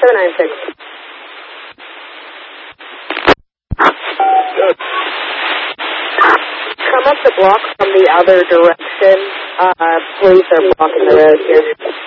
796. Come up the block from the other direction. Police are blocking the road here.